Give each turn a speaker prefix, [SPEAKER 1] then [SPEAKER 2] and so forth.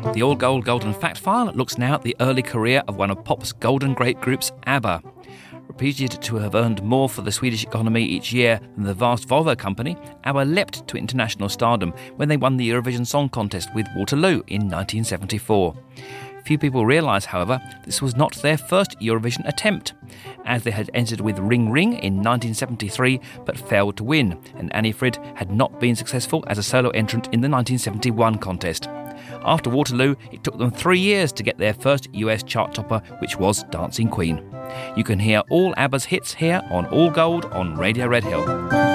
[SPEAKER 1] The All Gold Golden Fact File looks now at the early career of one of pop's golden great groups, ABBA. Reputed to have earned more for the Swedish economy each year than the vast Volvo company, ABBA leapt to international stardom when they won the Eurovision Song Contest with Waterloo in 1974. Few people realise, however, this was not their first Eurovision attempt, as they had entered with Ring Ring in 1973 but failed to win, and Annie Frid had not been successful as a solo entrant in the 1971 contest. After Waterloo, it took them 3 years to get their first US chart topper, which was Dancing Queen. You can hear all ABBA's hits here on All Gold on Radio Red Hill.